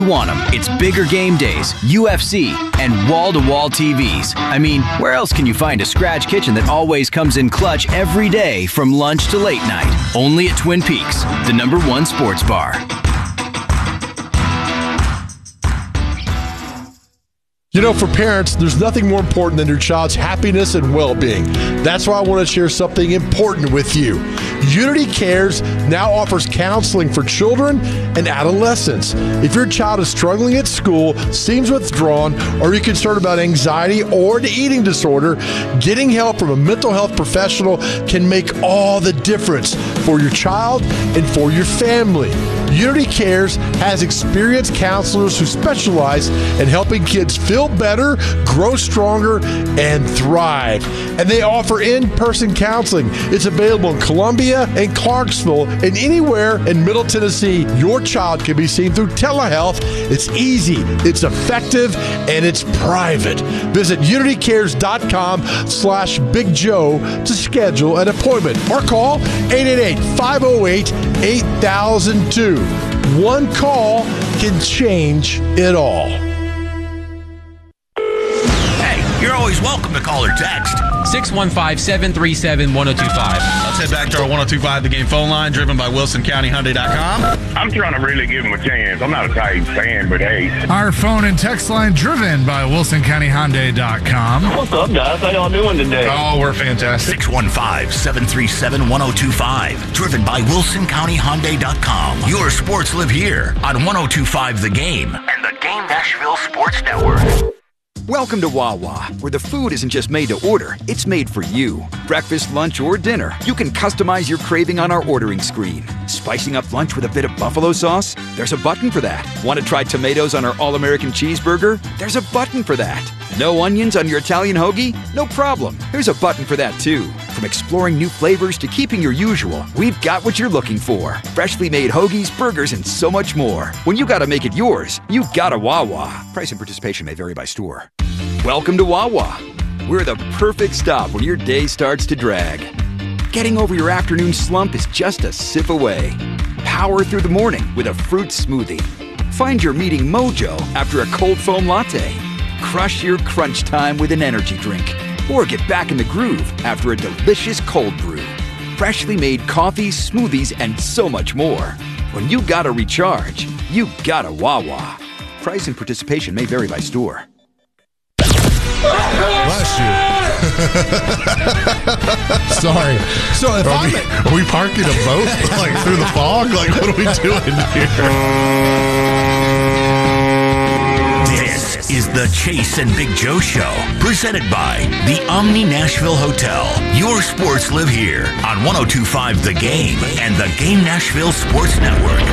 Want them. It's bigger game days, UFC, and wall-to-wall TVs. I mean, where else can you find a scratch kitchen that always comes in clutch every day from lunch to late night? Only at Twin Peaks, the #1 sports bar. You know, for parents, there's nothing more important than your child's happiness and well-being. That's why I want to share something important with you. Unity Cares now offers counseling for children and adolescents. If your child is struggling at school, seems withdrawn, or you're concerned about anxiety or an eating disorder, getting help from a mental health professional can make all the difference for your child and for your family. Unity Cares has experienced counselors who specialize in helping kids feel better, grow stronger, and thrive. And they offer in-person counseling. It's available in Columbia and Clarksville and anywhere in Middle Tennessee. Your child can be seen through telehealth. It's easy, it's effective, and it's private. Visit unitycares.com/Big Joe to schedule an appointment or call 888-508-8002. One call can change it all. Hey, you're always welcome to call or text. 615-737-1025. Let's head back to our 1025 The Game phone line, driven by WilsonCountyHyundai.com. I'm trying to really give him a chance. I'm not a Titans fan, but hey. Our phone and text line driven by WilsonCountyHyundai.com. What's up, guys? How y'all doing today? Oh, we're fantastic. 615-737-1025. Driven by WilsonCountyHyundai.com. Your sports live here on 1025 The Game and the Game Nashville Sports Network. Welcome to Wawa, where the food isn't just made to order, it's made for you. Breakfast, lunch, or dinner, you can customize your craving on our ordering screen. Spicing up lunch with a bit of buffalo sauce? There's a button for that. Want to try tomatoes on our all-American cheeseburger? There's a button for that. No onions on your Italian hoagie? No problem. There's a button for that too. From exploring new flavors to keeping your usual, we've got what you're looking for. Freshly made hoagies, burgers, and so much more. When you gotta make it yours, you gotta Wawa. Price and participation may vary by store. Welcome to Wawa. We're the perfect stop when your day starts to drag. Getting over your afternoon slump is just a sip away. Power through the morning with a fruit smoothie. Find your meeting mojo after a cold foam latte. Crush your crunch time with an energy drink. Or get back in the groove after a delicious cold brew. Freshly made coffees, smoothies, and so much more. When you gotta recharge, you gotta Wawa. Price and participation may vary by store. Bless you. Sorry. So if are we parking a boat like through the fog? Like, what are we doing here? This is the Chase and Big Joe Show, presented by the Omni Nashville Hotel. Your sports live here on 1025 The Game and the Game Nashville Sports Network.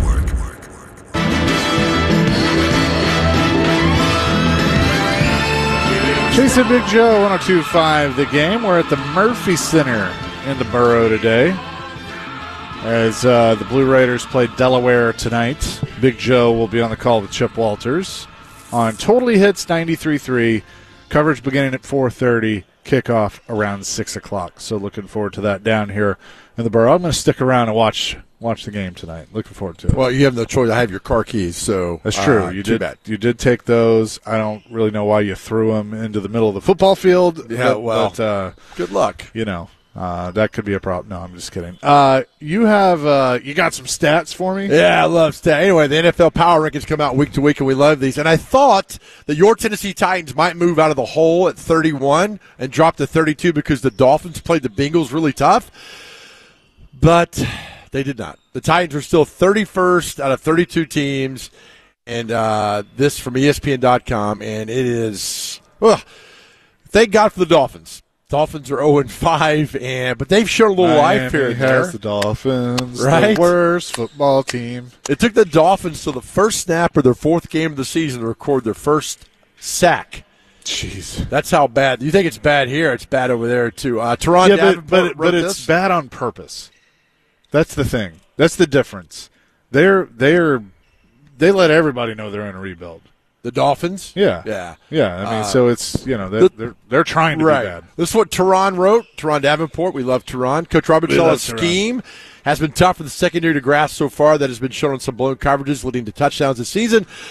Chase and Big Joe, 1025 The Game. We're at the Murphy Center in the borough today as the Blue Raiders play Delaware tonight. Big Joe will be on the call with Chip Walters on Totally Hits 93.3. Coverage beginning at 4:30, kickoff around 6 o'clock. So looking forward to that down here in the borough. I'm going to stick around and watch the game tonight. Looking forward to it. Well, you have no choice. I have your car keys, so that's true. You did take those. I don't really know why you threw them into the middle of the football field. Yeah, but good luck. You know, that could be a problem. No, I'm just kidding. You have you got some stats for me? Yeah, I love stats. Anyway, the NFL Power Rankings come out week to week, and we love these. And I thought that your Tennessee Titans might move out of the hole at 31 and drop to 32 because the Dolphins played the Bengals really tough, but they did not. The Titans are still 31st out of 32 teams, and this from ESPN.com, and it is thank God for the Dolphins. Dolphins are 0-5, but they've shown a little life here and there. The Dolphins, right? The worst football team. It took the Dolphins to the first snap of their fourth game of the season to record their first sack. Jeez, that's how bad. You think it's bad here? It's bad over there too. Teron Davenport but it's bad on purpose. That's the thing. That's the difference. They let everybody know they're in a rebuild. The Dolphins? Yeah. I mean, so it's, they're trying to right. be bad. This is what Teron wrote. Teron Davenport. We love Teron. Coach Robert Saleh's scheme has been tough for the secondary to grasp so far. That has been shown on some blown coverages, leading to touchdowns this season.